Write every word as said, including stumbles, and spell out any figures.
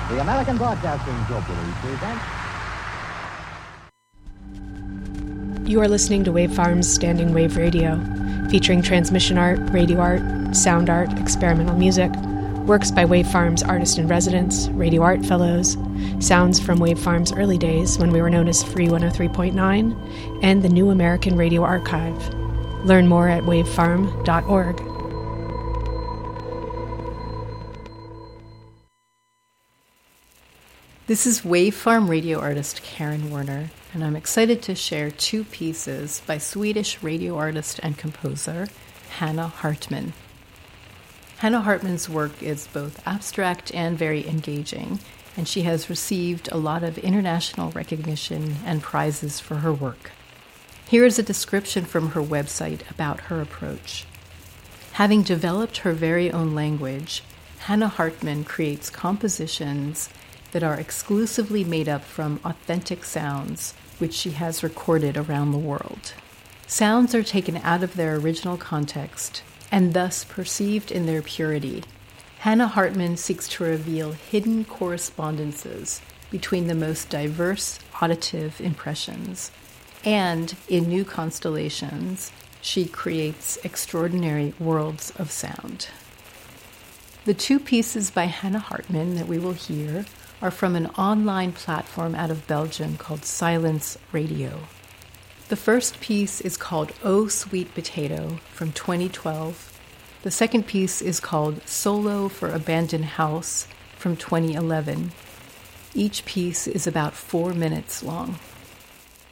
The American Broadcasting Corporation presents... You are listening to Wave Farm's Standing Wave Radio, featuring transmission art, radio art, sound art, experimental music, works by Wave Farm's artist-in-residence, radio art fellows, sounds from Wave Farm's early days when we were known as Free one oh three point nine, and the New American Radio Archive. Learn more at wave farm dot org. This is Wave Farm radio artist Karen Werner, and I'm excited to share two pieces by Swedish radio artist and composer Hanna Hartman. Hanna Hartman's work is both abstract and very engaging, and she has received a lot of international recognition and prizes for her work. Here is a description from her website about her approach. Having developed her very own language, Hanna Hartman creates compositions that are exclusively made up from authentic sounds, which she has recorded around the world. Sounds are taken out of their original context, and thus perceived in their purity. Hanna Hartman seeks to reveal hidden correspondences between the most diverse auditive impressions, and in new constellations, she creates extraordinary worlds of sound. The two pieces by Hanna Hartman that we will hear are from an online platform out of Belgium called Silence Radio. The first piece is called Oh Sweet Potato from twenty twelve. The second piece is called Solo for Abandoned House from twenty eleven. Each piece is about four minutes long.